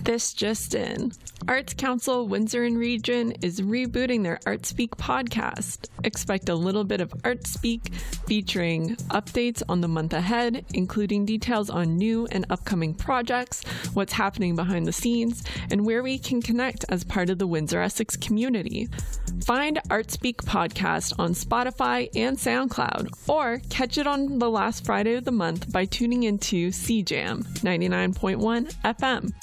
This just in. Arts Council Windsor and Region is rebooting their Art Speak podcast. Expect a little bit of Art Speak featuring updates on the month ahead, including details on new and upcoming projects, what's happening behind the scenes, and where we can connect as part of the Windsor Essex community. Find Art Speak podcast on Spotify and SoundCloud, or catch it on the last Friday of the month by tuning into CJAM 99.1 FM.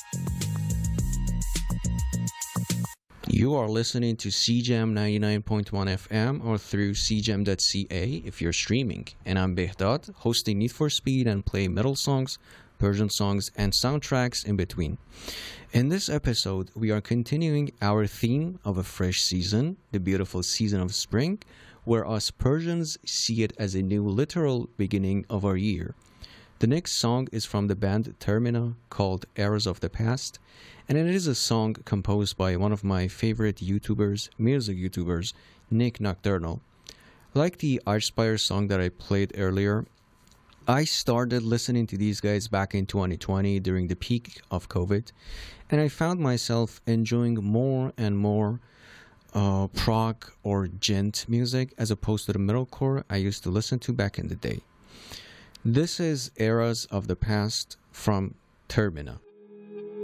You are listening to CJAM 99.1 FM or through cjam.ca if you're streaming. And I'm Behdad, hosting Need for Speed and play metal songs, Persian songs, and soundtracks in between. In this episode, we are continuing our theme of a fresh season, the beautiful season of spring, where us Persians see it as a new literal beginning of our year. The next song is from the band Termina called Eras of the Past, and it is a song composed by one of my favorite YouTubers, music YouTubers, Nick Nocturnal. Like the Archspire song that I played earlier, I started listening to these guys back in 2020 during the peak of COVID, and I found myself enjoying more and more prog or gent music as opposed to the metalcore I used to listen to back in the day. This is Eras of the Past from Termina.